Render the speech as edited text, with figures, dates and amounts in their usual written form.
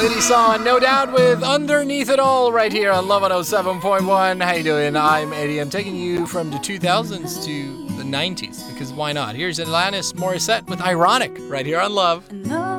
Lady Song, no doubt, with Underneath It All right here on Love 107.1. How you doing? I'm Eddie. I'm taking you from the 2000s to the 90s, because why not? Here's Alanis Morissette with Ironic right here on Love. I know